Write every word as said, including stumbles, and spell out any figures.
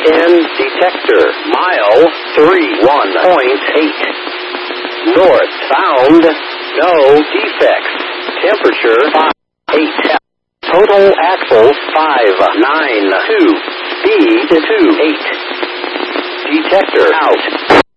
ten detector. Mile three one point eight. North found. No defects. Temperature five eight. Total axles five nine two. Speed two eight. Detector out.